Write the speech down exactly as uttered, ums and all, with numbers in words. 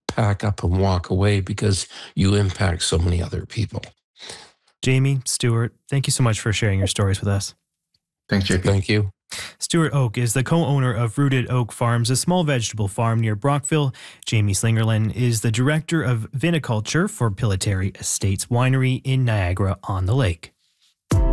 pack up and walk away because you impact so many other people. Jamie, Stuart, thank you so much for sharing your stories with us. Thanks, J P. Thank you. Stuart Oak is the co-owner of Rooted Oak Farms, a small vegetable farm near Brockville. Jamie Slingerland is the director of viniculture for Pillitteri Estates Winery in Niagara-on-the-Lake.